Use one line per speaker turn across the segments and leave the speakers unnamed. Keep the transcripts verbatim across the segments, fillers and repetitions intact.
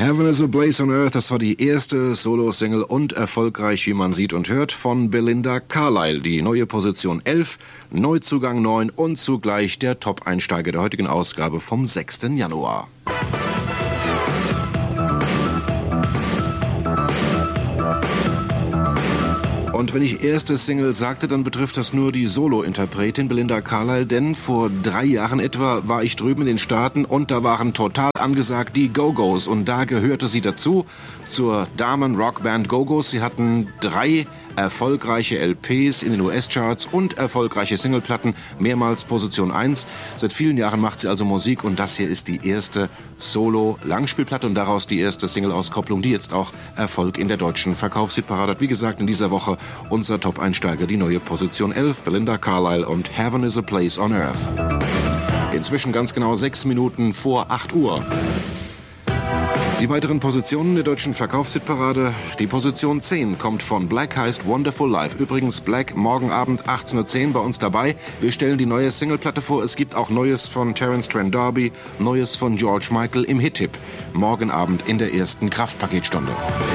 Heaven is a Place on Earth, das war die erste Solo-Single und erfolgreich, wie man sieht und hört, von Belinda Carlisle. Die neue Position elf, Neuzugang neun und zugleich der Top-Einsteiger der heutigen Ausgabe vom sechsten Januar. Und wenn ich erste Single sagte, dann betrifft das nur die Solo-Interpretin Belinda Carlisle, denn vor drei Jahren etwa war ich drüben in den Staaten und da waren total angesagt die Go-Go's und da gehörte sie dazu, zur Damen-Rockband Go-Go's. Sie hatten drei erfolgreiche L Ps in den U S-Charts und erfolgreiche Singleplatten, mehrmals Position eins. Seit vielen Jahren macht sie also Musik und das hier ist die erste Solo-Langspielplatte und daraus die erste Single-Auskopplung, die jetzt auch Erfolg in der deutschen Verkaufshitparade hat. Wie gesagt, in dieser Woche unser Top-Einsteiger, die neue Position elf, Belinda Carlisle und Heaven is a Place on Earth. Inzwischen ganz genau sechs Minuten vor acht Uhr. Die weiteren Positionen der deutschen Verkaufshitparade. Die Position zehn kommt von Black heißt Wonderful Life. Übrigens Black morgen Abend achtzehn Uhr zehn bei uns dabei. Wir stellen die neue Singleplatte vor. Es gibt auch Neues von Terence Trent D'Arby, Neues von George Michael im Hit-Tipp. Morgen Abend in der ersten Kraftpaketstunde.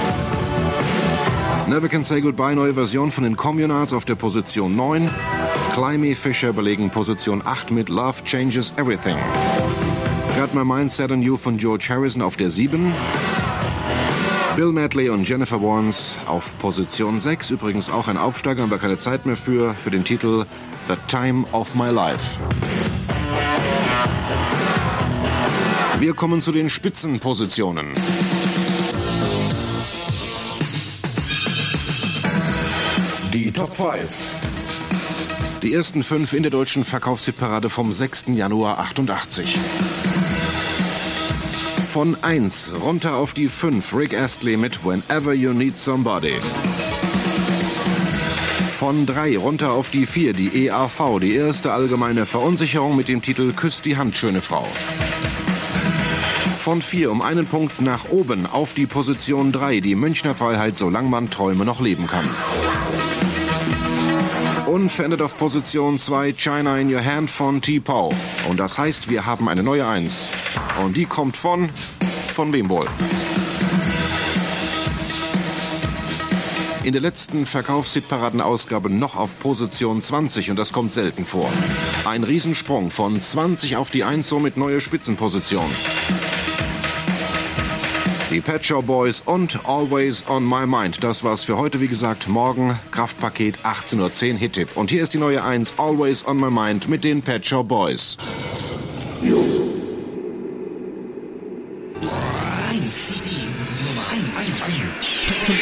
Never Can Say Goodbye, neue Version von den Communards auf der Position neun. Climby Fisher belegen Position acht mit Love Changes Everything. Got My Mind Set on You von George Harrison auf der sieben. Bill Medley und Jennifer Warnes auf Position sechs. Übrigens auch ein Aufsteiger, haben wir keine Zeit mehr für, für den Titel The Time of My Life. Wir kommen zu den Spitzenpositionen. Die Top fünf. Die ersten fünf in der deutschen Verkaufshitparade vom sechsten Januar achtundachtzig. Von eins runter auf die fünf, Rick Astley mit Whenever You Need Somebody. Von drei runter auf die vier, die E A V, die erste allgemeine Verunsicherung mit dem Titel Küsst die Hand, schöne Frau. Von vier um einen Punkt nach oben auf die Position drei, die Münchner Freiheit, solange man Träume noch leben kann. Unverändert auf Position zwei, China in Your Hand von T-Pow. Und das heißt, wir haben eine neue Eins. Und die kommt von... von wem wohl? In der letzten Verkaufshitparadenausgabe noch auf Position zwanzig und das kommt selten vor. Ein Riesensprung von zwanzig auf die eins, somit neue Spitzenposition. Die Pet Shop Boys und Always on My Mind. Das war's für heute. Wie gesagt, morgen Kraftpaket achtzehn Uhr zehn Hit-Tipp. Und hier ist die neue eins, Always on My Mind mit den Pet Shop Boys.
eins, die Nummer eins.